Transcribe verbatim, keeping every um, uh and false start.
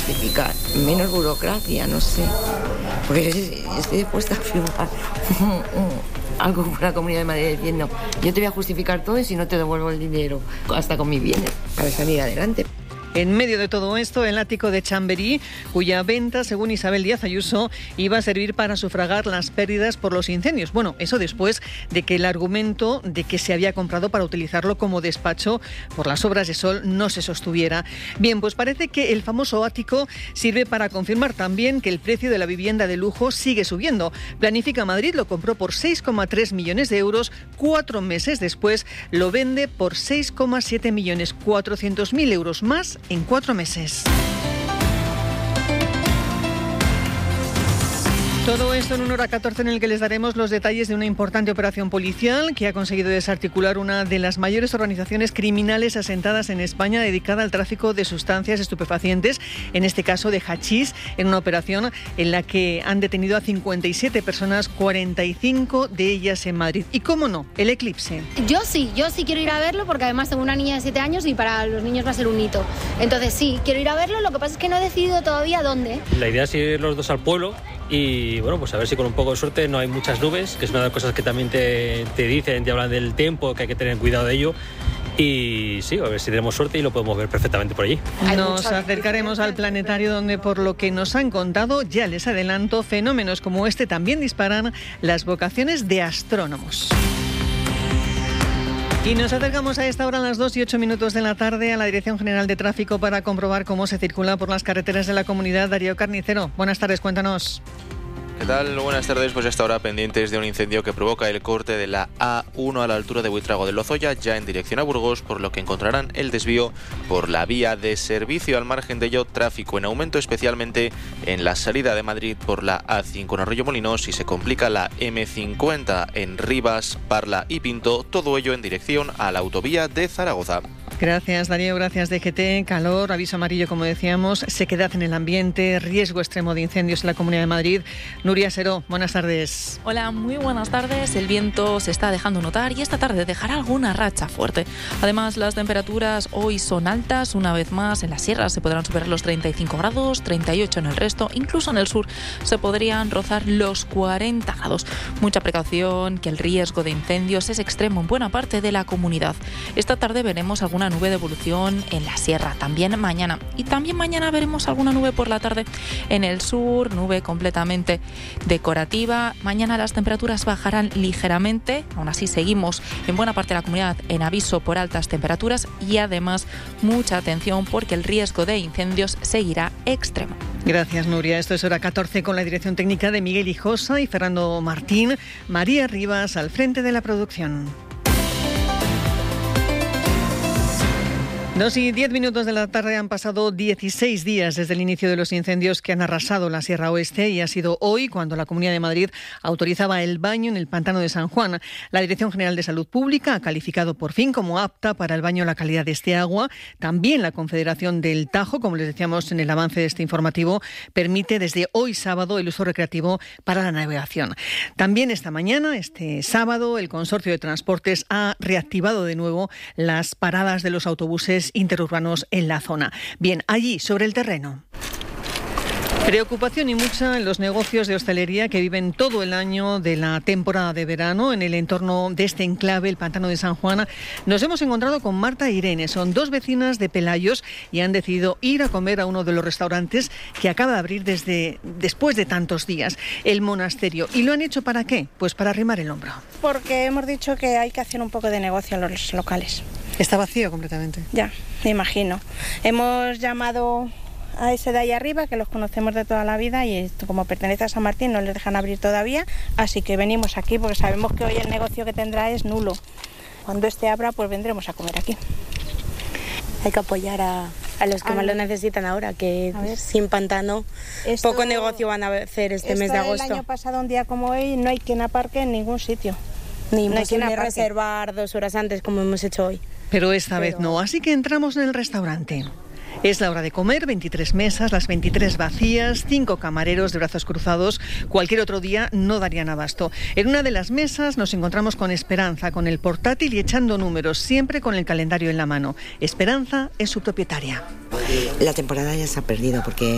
justificar. Menos burocracia, no sé. Porque estoy dispuesta a firmar algo con la Comunidad de Madrid diciendo yo te voy a justificar todo y si no te devuelvo el dinero, hasta con mis bienes, para salir adelante. En medio de todo esto, el ático de Chamberí, cuya venta, según Isabel Díaz Ayuso, iba a servir para sufragar las pérdidas por los incendios. Bueno, eso después de que el argumento de que se había comprado para utilizarlo como despacho por las obras de Sol no se sostuviera. Bien, pues parece que el famoso ático sirve para confirmar también que el precio de la vivienda de lujo sigue subiendo. Planifica Madrid lo compró por seis coma tres millones de euros, cuatro meses después lo vende por seis coma siete millones cuatrocientos mil euros más en cuatro meses. Todo esto en una hora catorce en el que les daremos los detalles de una importante operación policial que ha conseguido desarticular una de las mayores organizaciones criminales asentadas en España dedicada al tráfico de sustancias estupefacientes, en este caso de hachís, en una operación en la que han detenido a cincuenta y siete personas, cuarenta y cinco de ellas en Madrid. Y cómo no, el eclipse. Yo sí, yo sí quiero ir a verlo porque además tengo una niña de siete años y para los niños va a ser un hito. Entonces sí, quiero ir a verlo, lo que pasa es que no he decidido todavía dónde. La idea es ir los dos al pueblo y bueno, pues a ver si con un poco de suerte no hay muchas nubes, que es una de las cosas que también te, te dicen, te hablan del tiempo, que hay que tener cuidado de ello. Y sí, a ver si tenemos suerte y lo podemos ver perfectamente por allí. Nos acercaremos al planetario donde, por lo que nos han contado, ya les adelanto, fenómenos como este también disparan las vocaciones de astrónomos. Y nos acercamos a esta hora, a las dos y ocho minutos de la tarde, a la Dirección General de Tráfico para comprobar cómo se circula por las carreteras de la comunidad. Darío Carnicero, buenas tardes, cuéntanos. ¿Qué tal? Buenas tardes. Pues hasta ahora pendientes de un incendio que provoca el corte de la A uno a la altura de Buitrago de Lozoya, ya en dirección a Burgos, por lo que encontrarán el desvío por la vía de servicio. Al margen de ello, tráfico en aumento, especialmente en la salida de Madrid por la A cinco en Arroyomolinos y se complica la eme cincuenta en Rivas, Parla y Pinto, todo ello en dirección a la autovía de Zaragoza. Gracias, Darío. Gracias, D G T. Calor, aviso amarillo, como decíamos, sequedad en el ambiente, riesgo extremo de incendios en la Comunidad de Madrid. Nuria Seró, buenas tardes. Hola, muy buenas tardes. El viento se está dejando notar y esta tarde dejará alguna racha fuerte. Además, las temperaturas hoy son altas. Una vez más, en la sierra se podrán superar los treinta y cinco grados, treinta y ocho en el resto. Incluso en el sur se podrían rozar los cuarenta grados. Mucha precaución, que el riesgo de incendios es extremo en buena parte de la comunidad. Esta tarde veremos alguna nube de evolución en la sierra, también mañana. Y también mañana veremos alguna nube por la tarde en el sur, nube completamente decorativa. Mañana las temperaturas bajarán ligeramente, aún así seguimos en buena parte de la comunidad en aviso por altas temperaturas y además mucha atención porque el riesgo de incendios seguirá extremo. Gracias, Nuria. Esto es hora catorce con la dirección técnica de Miguel Hijosa y Fernando Martín. María Rivas al frente de la producción. Dos y diez minutos de la tarde, han pasado dieciséis días desde el inicio de los incendios que han arrasado la Sierra Oeste y ha sido hoy cuando la Comunidad de Madrid autorizaba el baño en el pantano de San Juan. La Dirección General de Salud Pública ha calificado por fin como apta para el baño la calidad de este agua. También la Confederación del Tajo, como les decíamos en el avance de este informativo, permite desde hoy sábado el uso recreativo para la navegación. También esta mañana, este sábado, el Consorcio de Transportes ha reactivado de nuevo las paradas de los autobuses interurbanos en la zona. Bien, allí, sobre el terreno. Preocupación y mucha en los negocios de hostelería que viven todo el año de la temporada de verano en el entorno de este enclave, el Pantano de San Juan. Nos hemos encontrado con Marta e Irene, son dos vecinas de Pelayos y han decidido ir a comer a uno de los restaurantes que acaba de abrir desde después de tantos días, el Monasterio. ¿Y lo han hecho para qué? Pues para arrimar el hombro. Porque hemos dicho que hay que hacer un poco de negocio en los locales. Está vacío completamente. Ya, me imagino. Hemos llamado a ese de ahí arriba, que los conocemos de toda la vida, y esto, como pertenece a San Martín, no les dejan abrir todavía, así que venimos aquí porque sabemos que hoy el negocio que tendrá es nulo. Cuando este abra, pues vendremos a comer aquí. Hay que apoyar a, a los que a más lo necesitan ahora, que sin pantano esto, poco negocio van a hacer este mes de agosto. El año pasado, un día como hoy, no hay quien aparque en ningún sitio. Ni no imposible hay reservar dos horas antes, como hemos hecho hoy. Pero esta Pero... vez no, así que entramos en el restaurante. Es la hora de comer, veintitrés mesas, las veintitrés vacías, cinco camareros de brazos cruzados. Cualquier otro día no darían abasto. En una de las mesas nos encontramos con Esperanza, con el portátil y echando números, siempre con el calendario en la mano. Esperanza es su propietaria. La temporada ya se ha perdido porque